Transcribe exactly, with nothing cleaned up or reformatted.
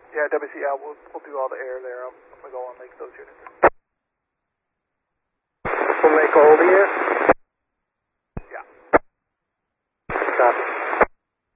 Yeah, W C, yeah, we'll, we'll do all the air there. I'm, I'm going to go and make those units. We'll make all the air.